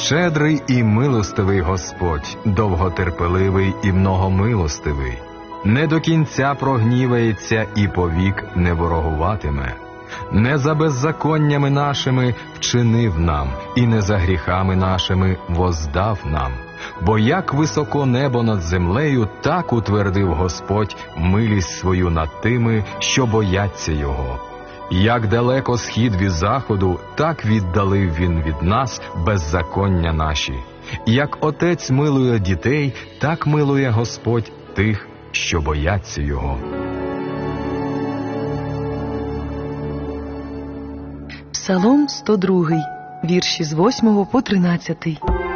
Щедрий і милостивий Господь, довготерпеливий і многомилостивий, не до кінця прогнівається і повік не ворогуватиме. Не за беззаконнями нашими вчинив нам, і не за гріхами нашими воздав нам. Бо як високо небо над землею, так утвердив Господь милість свою над тими, що бояться Його. Як далеко схід від заходу, так віддалив Він від нас беззаконня наші. Як Отець милує дітей, так милує Господь тих, що бояться Його. Псалом 102, вірші з 8 по 13.